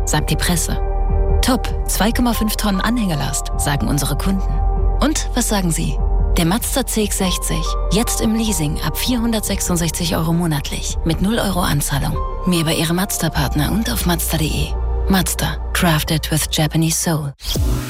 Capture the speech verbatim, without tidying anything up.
sagt die Presse. Top, zwei Komma fünf Tonnen Anhängerlast, sagen unsere Kunden. Und was sagen Sie? Der Mazda C X sechzig, jetzt im Leasing ab vierhundertsechsundsechzig Euro monatlich, mit null Euro Anzahlung. Mehr bei Ihrem Mazda-Partner und auf Mazda punkt de. Mazda, crafted with Japanese soul.